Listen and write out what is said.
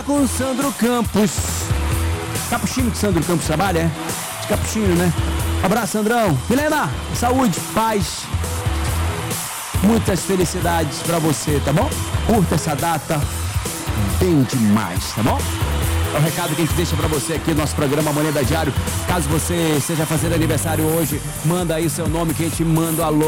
com o Sandro Campos. Capuchinho que o Sandro Campos trabalha, é? De capuchinho, né? Abraço, Sandrão. Milena, saúde, paz, muitas felicidades pra você, tá bom? Curta essa data bem demais, tá bom? É o recado que a gente deixa pra você aqui no nosso programa Moneda Diário. Caso você esteja fazendo aniversário hoje, manda aí seu nome que a gente manda um alô